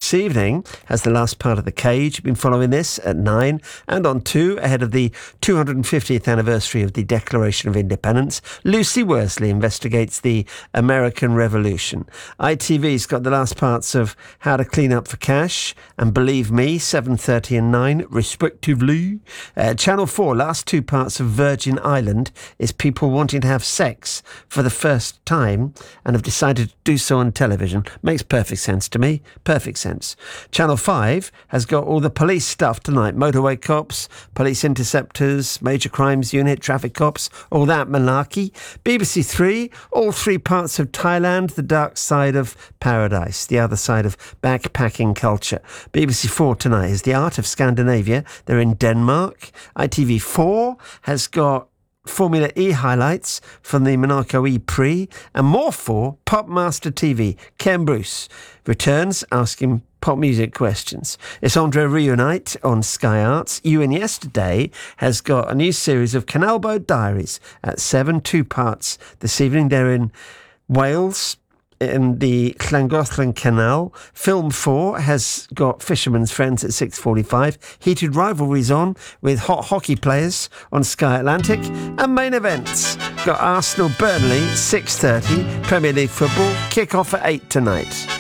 this evening has the last part of The Cage. You've been following this at 9, and on 2, ahead of the 250th anniversary of the Declaration of Independence, Lucy Worsley investigates the American Revolution. ITV's got the last parts of How to Clean Up for Cash and Believe Me, 7:30 and 9, respectively. Channel 4, last 2 parts of Virgin Island, is people wanting to have sex for the first time and have decided to do so on television. Makes perfect sense to me. Perfect sense. Channel 5 has got all the police stuff tonight. Motorway cops, police interceptors, major crimes unit, traffic cops, all that malarkey. BBC 3, all 3 parts of Thailand, the dark side of paradise, the other side of backpacking culture. BBC 4 tonight is The Art of Scandinavia. They're in Denmark. ITV4 has got Formula E highlights from the Monaco E-Prix, and more for Pop Master TV. Ken Bruce returns asking pop music questions. It's Andre Reunite on Sky Arts. UN Yesterday has got a new series of Canalboat Diaries at 7, 2 parts this evening. They're in Wales, in the Llangollen Canal. Film 4 has got Fisherman's Friends at 6:45. Heated rivalries on with hot hockey players on Sky Atlantic. And main events got Arsenal Burnley 6:30. Premier League football kick off at 8 tonight.